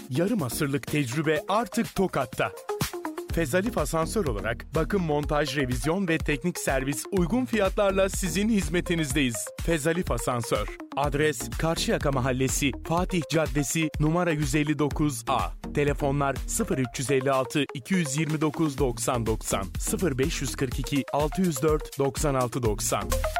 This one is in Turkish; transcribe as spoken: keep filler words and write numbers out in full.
Yarım asırlık tecrübe artık Tokat'ta. Fezalif Asansör olarak bakım, montaj, revizyon ve teknik servis uygun fiyatlarla sizin hizmetinizdeyiz. Fezalif Asansör. Adres Karşıyaka Mahallesi, Fatih Caddesi, numara yüz elli dokuz A. Telefonlar sıfır üç elli altı iki yirmi dokuz doksan doksan, sıfır beş kırk iki altı yüz dört doksan altı doksan.